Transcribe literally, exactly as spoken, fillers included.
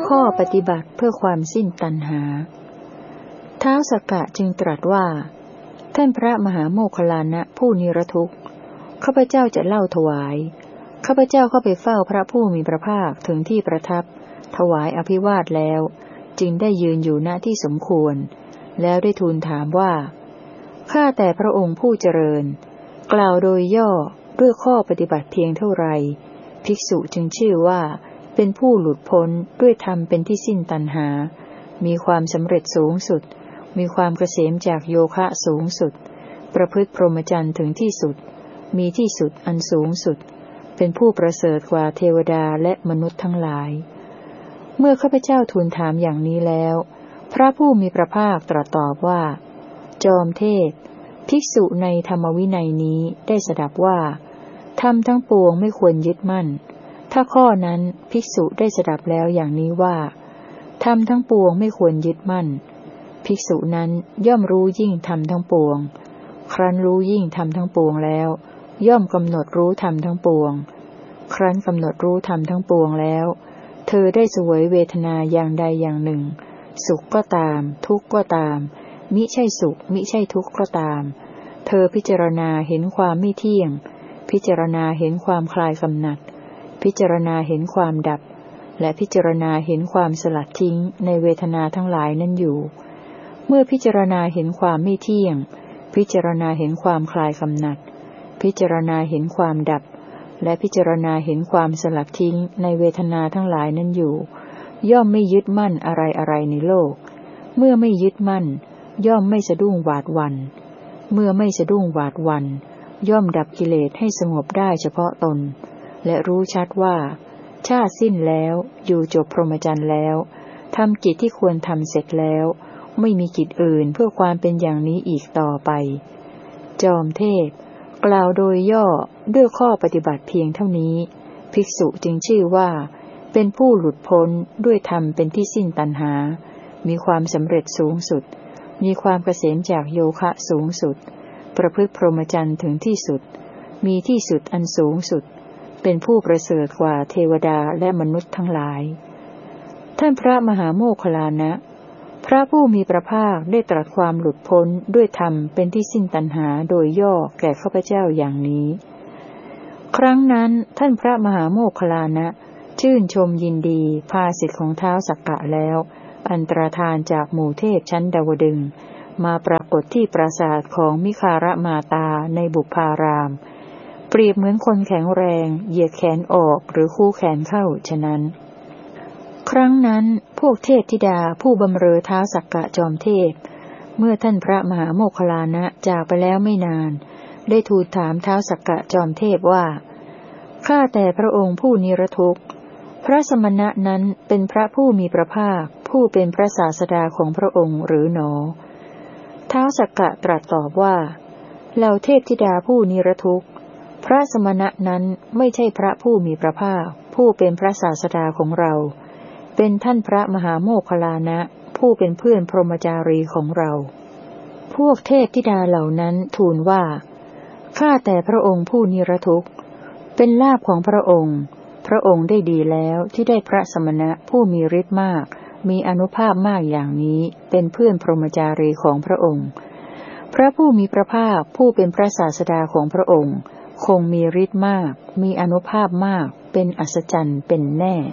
ข้อปฏิบัติเพื่อความสิ้นตัณหาท้าวสักกะจึงตรัสว่าท่านพระมหาโมคคัลลานะผู้นิรทุกข์ข้าพเจ้าจะเล่าถวายข้าพเจ้าเข้าไปเฝ้าพระผู้มีพระภาคถึงที่ประทับถวายอภิวาทแล้วจึงได้ยืนอยู่ณที่สมควรแล้วได้ทูลถามว่าข้าแต่พระองค์ผู้เจริญกล่าวโดยย่อด้วยข้อปฏิบัติเพียงเท่าไรภิกษุจึงชื่อว่าเป็นผู้หลุดพ้นด้วยธรรมเป็นที่สิ้นตัณหามีความสำเร็จสูงสุดมีความเกษมจากโยคะสูงสุดประพฤติพรหมจรรย์ถึงที่สุดมีที่สุดอันสูงสุดเป็นผู้ประเสริฐกว่าเทวดาและมนุษย์ทั้งหลายเมื่อข้าพเจ้าทูลถามอย่างนี้แล้วพระผู้มีพระภาคตรัสตอบว่าจอมเทพภิกษุในธรรมวินัยนี้ได้สดับว่าธรรมทั้งปวงไม่ควรยึดมั่นถ้าข้อนั้นภิกษุได้สดับแล้วอย่างนี้ว่าธรรมทั้งปวงไม่ควรยึดมั่นภิกษุนั้นย่อมรู้ยิ่งธรรมทั้งปวงครั้นรู้ยิ่งธรรมทั้งปวงแล้วย่อมกำหนดรู้ธรรมทั้งปวงครั้นกำหนดรู้ธรรมทั้งปวงแล้วเธอได้เสวยเวทนาอย่างใดอย่างหนึ่งสุขก็ตามทุกข์ก็ตามมิใช่สุขมิใช่ทุกข์ก็ตามเธอพิจารณาเห็นความไม่เที่ยงพิจารณาเห็นความคลายกำหนัดพิจารณาเห็นความดับและพิจารณาเห็นความสลัดทิ้งในเวทนาทั้งหลายนั้นอยู่เมื่อพิจารณาเห็นความไม่เที่ยงพิจารณาเห็นความคลายกำหนัดพิจารณาเห็นความดับและพิจารณาเห็นความสลัดทิ้งในเวทนาทั้งหลายนั้นอยู่ย่อมไม่ยึดมั่นอะไรอะไรในโลกเมื่อไม่ยึดมั่นย่อมไม่สะดุ้งหวาดหวั่นเมื่อไม่สะดุ้งหวาดหวั่นย่อมดับกิเลสให้สงบได้เฉพาะตนและรู้ชัดว่าชาติสิ้นแล้วอยู่จบพรหมจรรย์แล้วทำกิจที่ควรทำเสร็จแล้วไม่มีกิจอื่นเพื่อความเป็นอย่างนี้อีกต่อไปจอมเทพกล่าวโดยย่อด้วยข้อปฏิบัติเพียงเท่านี้ภิกษุจึงชื่อว่าเป็นผู้หลุดพ้นด้วยธรรมเป็นที่สิ้นตัณหามีความสำเร็จสูงสุดมีความเกษมจากโยคะสูงสุดประพฤติพรหมจรรย์ถึงที่สุดมีที่สุดอันสูงสุดเป็นผู้ประเสริฐกว่าเทวดาและมนุษย์ทั้งหลายท่านพระมหาโมคคัลลานะพระผู้มีพระภาคได้ตรัสความหลุดพ้นด้วยธรรมเป็นที่สิ้นตัณหาโดยย่อแก่ข้าพเจ้าอย่างนี้ครั้งนั้นท่านพระมหาโมคคัลลานะชื่นชมยินดีภาสิทธิของท้าวสักกะแล้วอันตรธานจากหมู่เทพชั้นดาวดึงส์มาปรากฏที่ปราสาทของมิคารมาตาในบุพารามเปรียบเหมือนคนแข็งแรงเหยียดแขนออกหรือคู่แขนเข้าฉะนั้นครั้งนั้นพวกเทพธิดาผู้บำเรอท้าวสักกะจอมเทพเมื่อท่านพระมหาโมคคัลลานะจากไปแล้วไม่นานได้ทูลถามท้าวสักกะจอมเทพว่าข้าแต่พระองค์ผู้นิรทุกข์พระสมณะนั้นเป็นพระผู้มีพระภาคผู้เป็นพระศาสดาของพระองค์หรือหนอท้าวสักกะตรัสตอบว่าเหล่าเทพธิดาผู้นิรทุกข์พระสมณะนั้นไม่ใช่พระผู้มีพระภาคผู้เป็นพระศาสดาของเราเป็นท่านพระมหาโมคคัลลานะผู้เป็นเพื่อนพรหมจารีของเราพวกเทพธิดาเหล่านั้นทูลว่าข้าแต่พระองค์ผู้นิรทุกข์เป็นลาภของพระองค์พระองค์ได้ดีแล้วที่ได้พระสมณะผู้มีฤทธิ์มากมีอานุภาพมากอย่างนี้เป็นเพื่อนพรหมจารีของพระองค์พระผู้มีพระภาคผู้เป็นพระศาสดาของพระองค์คงมีฤทธิ์มากมีอานุภาพมากเป็นอัศจรรย์เป็นแน่